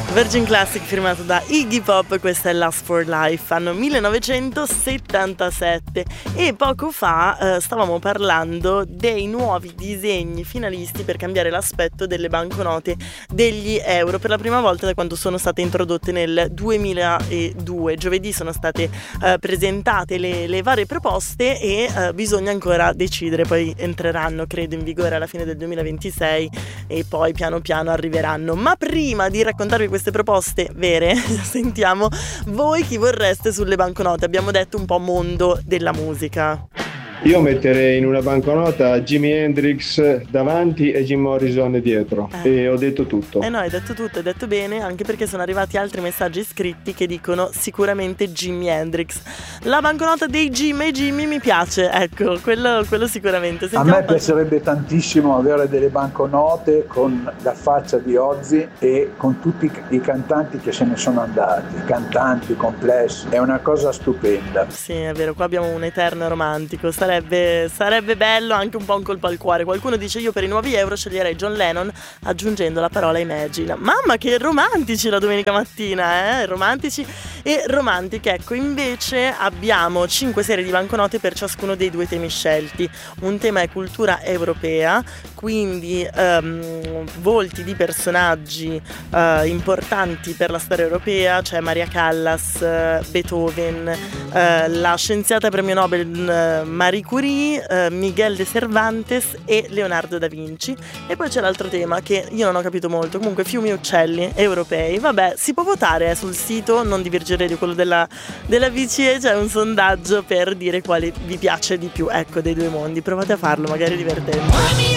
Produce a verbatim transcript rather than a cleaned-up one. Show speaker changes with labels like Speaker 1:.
Speaker 1: Virgin Classic firmato da Iggy Pop, questa è Last for Life, anno millenovecentosettantasette, e poco fa eh, stavamo parlando dei nuovi disegni finalisti per cambiare l'aspetto delle banconote degli euro per la prima volta da quando sono state introdotte nel duemiladue. Giovedì sono state eh, presentate le, le varie proposte e eh, bisogna ancora decidere, poi entreranno credo in vigore alla fine del duemilaventisei e poi piano piano arriveranno. Ma prima di raccontarvi queste proposte vere, sentiamo voi chi vorreste sulle banconote. Abbiamo detto un po' mondo della musica.
Speaker 2: Io metterei in una banconota Jimi Hendrix davanti e Jim Morrison dietro eh. e ho detto tutto.
Speaker 1: Eh no, hai detto tutto, hai detto bene, anche perché sono arrivati altri messaggi scritti che dicono sicuramente Jimi Hendrix. La banconota dei Jim e Jimmy mi piace, ecco, quello, quello sicuramente. Sentiamo.
Speaker 3: A me piacerebbe tantissimo avere delle banconote con la faccia di Ozzy e con tutti i cantanti che se ne sono andati, cantanti complessi, è una cosa stupenda.
Speaker 1: Sì, è vero, qua abbiamo un eterno romantico. Sarebbe, sarebbe bello, anche un po' un colpo al cuore. Qualcuno dice io per i nuovi euro sceglierei John Lennon aggiungendo la parola Imagine. Mamma che romantici la domenica mattina, eh? Romantici e romantiche. Ecco, invece abbiamo cinque serie di banconote per ciascuno dei due temi scelti. Un tema è cultura europea, quindi um, volti di personaggi uh, importanti per la storia europea, cioè Maria Callas, uh, Beethoven, uh, la scienziata premio Nobel uh, Marie Curie, uh, Miguel de Cervantes e Leonardo da Vinci. E poi c'è l'altro tema che io non ho capito molto, comunque fiumi e uccelli europei. Vabbè, si può votare eh, sul sito non di Virgin Radio, quello della, della V C E, c'è un sondaggio per dire quale vi piace di più, ecco, dei due mondi. Provate a farlo, magari è divertente.